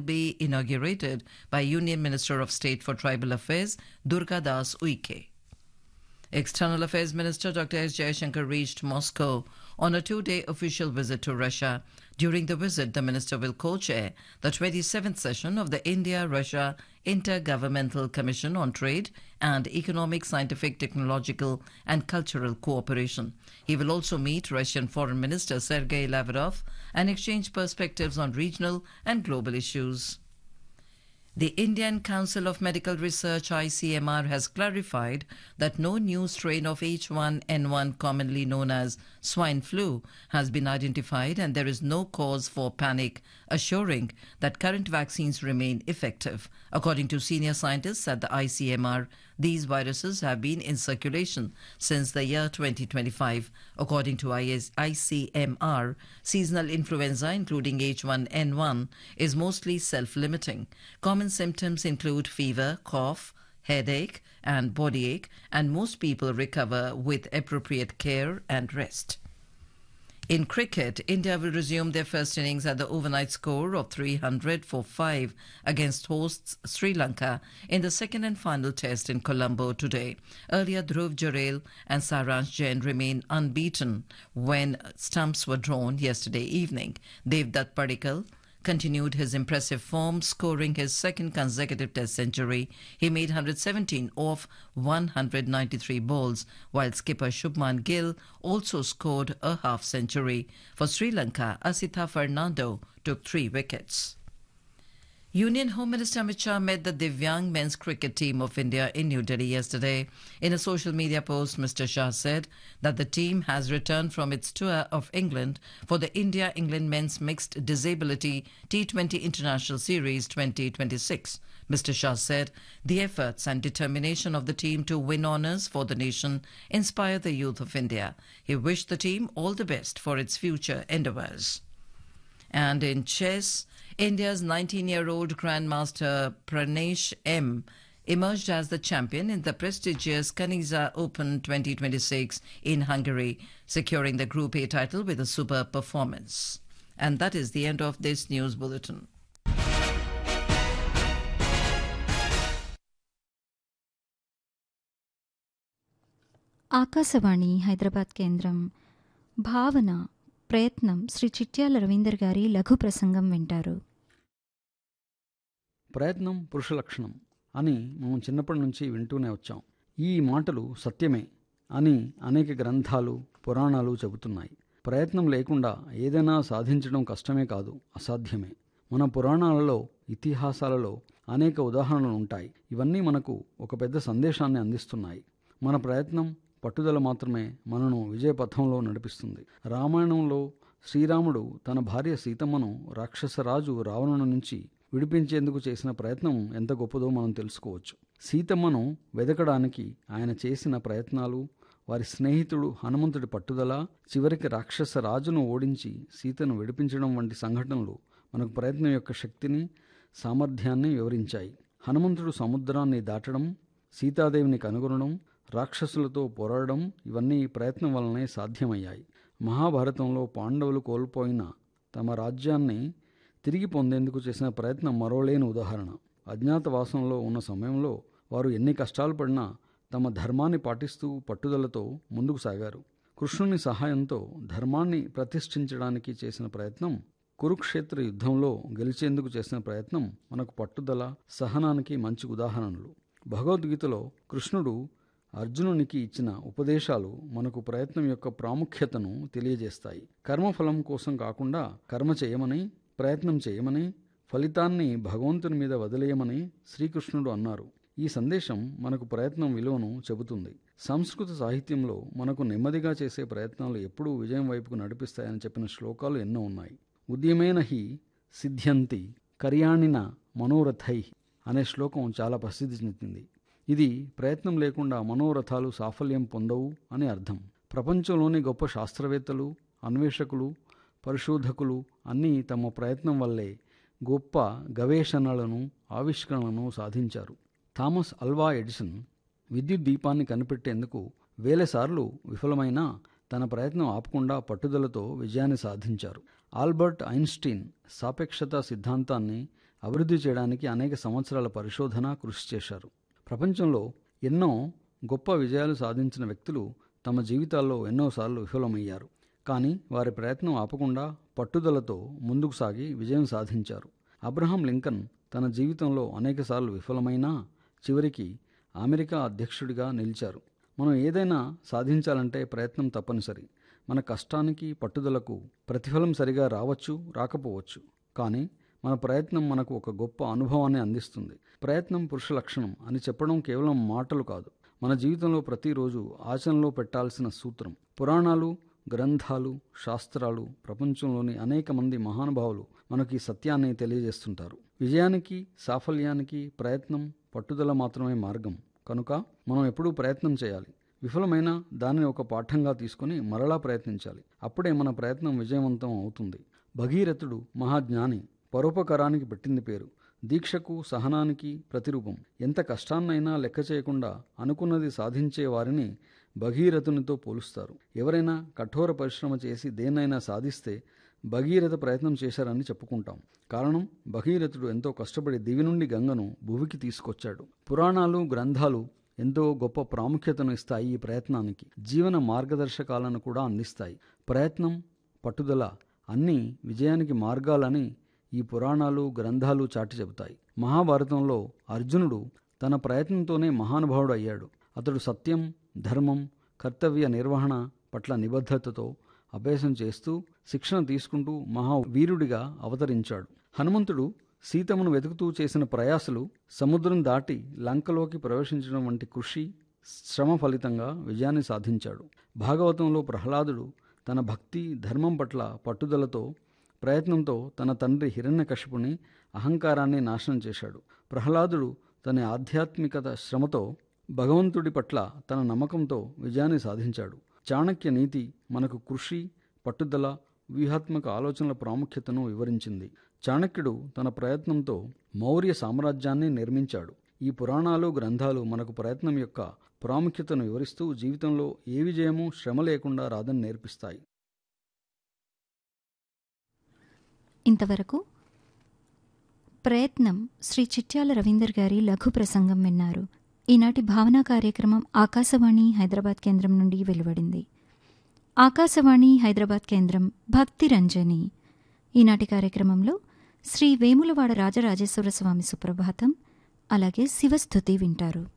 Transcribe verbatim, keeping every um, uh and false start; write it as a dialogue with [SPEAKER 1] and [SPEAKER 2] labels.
[SPEAKER 1] be inaugurated by Union Minister of State for Tribal Affairs, Durga Das Uike. External Affairs Minister Doctor S. Jaishankar reached Moscow on a two-day official visit to Russia. During the visit, the minister will co-chair the twenty-seventh session of the India-Russia Intergovernmental Commission on Trade and Economic, Scientific, Technological and Cultural Cooperation. He will also meet Russian Foreign Minister Sergei Lavrov and exchange perspectives on regional and global issues. The Indian Council of Medical Research I C M R has clarified that no new strain of H one N one, commonly known as swine flu, has been identified and there is no cause for panic, assuring that current vaccines remain effective. According to senior scientists at the I C M R, these viruses have been in circulation since the year twenty twenty-five. According to I C M R, seasonal influenza, including H one N one, is mostly self-limiting. Common symptoms include fever, cough, headache, and body ache, and most people recover with appropriate care and rest. In cricket, India will resume their first innings at the overnight score of three hundred for five against hosts Sri Lanka in the second and final test in Colombo today. Earlier, Dhruv Jurel and Saransh Jain remain unbeaten when stumps were drawn yesterday evening. Devdutt Padikkal continued his impressive form, scoring his second consecutive Test century. He made one hundred seventeen off one hundred ninety-three balls, while skipper Shubman Gill also scored a half century. For Sri Lanka, Asitha Fernando took three wickets. Union Home Minister Amit Shah met the Divyang men's cricket team of India in New Delhi yesterday. In a social media post, Mister Shah said that the team has returned from its tour of England for the India-England Men's Mixed Disability T twenty International Series twenty twenty-six. Mister Shah said the efforts and determination of the team to win honours for the nation inspire the youth of India. He wished the team all the best for its future endeavours. And in chess, India's nineteen-year-old Grandmaster Pranesh M emerged as the champion in the prestigious Kaniza Open twenty twenty-six in Hungary, securing the Group A title with a superb performance. And that is the end of this news bulletin.
[SPEAKER 2] Akashvani Hyderabad కేంద్రం. భావన ప్రయత్నం శ్రీ చిట్యాల రవీందర్ గారి లఘు ప్రసంగం వింటారు.
[SPEAKER 3] ప్రయత్నం పురుష లక్షణం అని మనం చిన్నప్పటి నుంచి వింటూనే వచ్చాం. ఈ మాటలు సత్యమే అని అనేక గ్రంథాలు, పురాణాలు చెబుతున్నాయి. ప్రయత్నం లేకుండా ఏదైనా సాధించడం కష్టమే కాదు, అసాధ్యమే. మన పురాణాలలో, ఇతిహాసాలలో అనేక ఉదాహరణలు ఉంటాయి. ఇవన్నీ మనకు ఒక పెద్ద సందేశాన్ని అందిస్తున్నాయి. మన ప్రయత్నం, పట్టుదల మాత్రమే మనను విజయపథంలో నడిపిస్తుంది. రామాయణంలో శ్రీరాముడు తన భార్య సీతమ్మను రాక్షసరాజు రావణుని నుంచి విడిపించేందుకు చేసిన ప్రయత్నం ఎంత గొప్పదో మనం తెలుసుకోవచ్చు. సీతమ్మను వెదకడానికి ఆయన చేసిన ప్రయత్నాలు, వారి స్నేహితుడు హనుమంతుడి పట్టుదల, చివరికి రాక్షస రాజును ఓడించి సీతను విడిపించడం వంటి సంఘటనలు మనకు ప్రయత్నం యొక్క శక్తిని, సామర్థ్యాన్ని వివరించాయి. హనుమంతుడు సముద్రాన్ని దాటడం, సీతాదేవిని కనుగొనడం, రాక్షసులతో పోరాడడం ఇవన్నీ ప్రయత్నం వలనే సాధ్యమయ్యాయి. మహాభారతంలో పాండవులు కోల్పోయిన తమ రాజ్యాన్ని తిరిగి పొందేందుకు చేసిన ప్రయత్నం మరోలేని ఉదాహరణ. అజ్ఞాతవాసంలో ఉన్న సమయంలో వారు ఎన్ని కష్టాలు పడినా తమ ధర్మాన్ని పాటిస్తూ పట్టుదలతో ముందుకు సాగారు. కృష్ణుని సహాయంతో ధర్మాన్ని ప్రతిష్ఠించడానికి చేసిన ప్రయత్నం, కురుక్షేత్ర యుద్ధంలో గెలిచేందుకు చేసిన ప్రయత్నం మనకు పట్టుదల, సహనానికి మంచి ఉదాహరణలు. భగవద్గీతలో కృష్ణుడు అర్జునునికి ఇచ్చిన ఉపదేశాలు మనకు ప్రయత్నం యొక్క ప్రాముఖ్యతను తెలియజేస్తాయి. కర్మఫలం కోసం కాకుండా కర్మ చేయమని, ప్రయత్నం చేయమని, ఫలితాన్ని భగవంతుని మీద వదిలేయమని శ్రీకృష్ణుడు అన్నారు. ఈ సందేశం మనకు ప్రయత్నం విలువను చెబుతుంది. సంస్కృత సాహిత్యంలో మనకు నెమ్మదిగా చేసే ప్రయత్నాలు ఎప్పుడూ విజయం వైపుకు నడిపిస్తాయని చెప్పిన శ్లోకాలు ఎన్నో ఉన్నాయి. ఉద్యమేన హి సిద్ధ్యంతి కర్యాణిన మనోరథై అనే శ్లోకం చాలా ప్రసిద్ధి చెందింది. ఇది ప్రయత్నం లేకుండా మనోరథాలు సాఫల్యం పొందవు అని అర్థం. ప్రపంచంలోని గొప్ప శాస్త్రవేత్తలు, అన్వేషకులు, పరిశోధకులు అన్నీ తమ ప్రయత్నం వల్లే గొప్ప గవేషణలను, ఆవిష్కరణలను సాధించారు. థామస్ అల్వా ఎడిసన్ విద్యుత్ దీపాన్ని కనిపెట్టేందుకు వేలసార్లు విఫలమైనా తన ప్రయత్నం ఆపకుండా పట్టుదలతో విజయాన్ని సాధించారు. ఆల్బర్ట్ ఐన్స్టీన్ సాపేక్షత సిద్ధాంతాన్ని అభివృద్ధి చేయడానికి అనేక సంవత్సరాల పరిశోధన కృషి చేశారు. ప్రపంచంలో ఎన్నో గొప్ప విజయాలు సాధించిన వ్యక్తులు తమ జీవితాల్లో ఎన్నోసార్లు విఫలమయ్యారు. కానీ వారి ప్రయత్నం ఆపకుండా పట్టుదలతో ముందుకు సాగి విజయం సాధించారు. అబ్రహాం లింకన్ తన జీవితంలో అనేకసార్లు విఫలమైనా చివరికి అమెరికా అధ్యక్షుడిగా నిలిచారు. మనం ఏదైనా సాధించాలంటే ప్రయత్నం తప్పనిసరి. మన కష్టానికి పట్టుదలకు ప్రతిఫలం సరిగా రావచ్చు, రాకపోవచ్చు. కానీ మన ప్రయత్నం మనకు ఒక గొప్ప అనుభవాన్ని అందిస్తుంది. ప్రయత్నం పురుష లక్షణం అని చెప్పడం కేవలం మాటలు కాదు, మన జీవితంలో ప్రతిరోజు ఆచరణలో పెట్టాల్సిన సూత్రం. పురాణాలు, గ్రంథాలు, శాస్త్రాలు, ప్రపంచంలోని అనేక మంది మహానుభావులు మనకు ఈ సత్యాన్ని తెలియజేస్తుంటారు. విజయానికి, సాఫల్యానికి ప్రయత్నం, పట్టుదల మాత్రమే మార్గం. కనుక మనం ఎప్పుడూ ప్రయత్నం చేయాలి. విఫలమైన దానిని ఒక పాఠంగా తీసుకుని మరలా ప్రయత్నించాలి. అప్పుడే మన ప్రయత్నం విజయవంతం అవుతుంది. భగీరథుడు మహాజ్ఞాని, పరోపకారానికి పెట్టింది పేరు. దీక్షకు, సహనానికి ప్రతిరూపం. ఎంత కష్టాన్నైనా లెక్క చేయకుండా అనుకున్నది సాధించే వారిని భగీరథునితో పోలుస్తారు. ఎవరైనా కఠోర పరిశ్రమ చేసి దేన్నైనా సాధిస్తే భగీరథ ప్రయత్నం చేశారని చెప్పుకుంటాం. కారణం, భగీరథుడు ఎంతో కష్టపడి దివి నుండి గంగను భూమికి తీసుకొచ్చాడు. పురాణాలు, గ్రంథాలు ఎంతో గొప్ప ప్రాముఖ్యతను ఇస్తాయి ఈ ప్రయత్నానికి. జీవన మార్గదర్శకాలను కూడా అందిస్తాయి. ప్రయత్నం, పట్టుదల అన్నీ విజయానికి మార్గాలని ఈ పురాణాలు, గ్రంథాలు చాటి చెబుతాయి. మహాభారతంలో అర్జునుడు తన ప్రయత్నంతోనే మహానుభావుడు అయ్యాడు. అతడు సత్యం, ధర్మం, కర్తవ్య నిర్వహణ పట్ల నిబద్ధతతో అభ్యాసం చేస్తూ శిక్షణ తీసుకుంటూ మహావీరుడిగా అవతరించాడు. హనుమంతుడు సీతమ్మను వెతుకుతూ చేసిన ప్రయాసలు, సముద్రం దాటి లంకలోకి ప్రవేశించడం వంటి కృషి, శ్రమ ఫలితంగా విజయాన్ని సాధించాడు. భాగవతంలో ప్రహ్లాదుడు తన భక్తి, ధర్మం పట్ల పట్టుదలతో, ప్రయత్నంతో తన తండ్రి హిరణ్యకశిపుని అహంకారాన్ని నాశనం చేశాడు. ప్రహ్లాదుడు తన ఆధ్యాత్మికత శ్రమతో, భగవంతుడి పట్ల తన నమ్మకంతో విజయాన్ని సాధించాడు. చాణక్య నీతి మనకు కృషి, పట్టుదల, వ్యూహాత్మక ఆలోచనల ప్రాముఖ్యతను వివరించింది. చాణక్యుడు తన ప్రయత్నంతో మౌర్య సామ్రాజ్యాన్ని నిర్మించాడు. ఈ పురాణాలు, గ్రంథాలు మనకు ప్రయత్నం యొక్క ప్రాముఖ్యతను వివరిస్తూ జీవితంలో ఏ విజయమూ శ్రమ లేకుండా రాదని నేర్పిస్తాయి.
[SPEAKER 2] ఇంతవరకు ప్రయత్నం శ్రీ చిట్యాల రవీందర్ గారి లఘు ప్రసంగం విన్నారు. ఈనాటి భావనా కార్యక్రమం ఆకాశవాణి హైదరాబాద్ కేంద్రం నుండి వెలువడింది. ఆకాశవాణి హైదరాబాద్ కేంద్రం భక్తి రంజని. ఈనాటి కార్యక్రమంలో శ్రీ వేములవాడ రాజరాజేశ్వర స్వామి సుప్రభాతం, అలాగే శివస్థుతి వింటారు.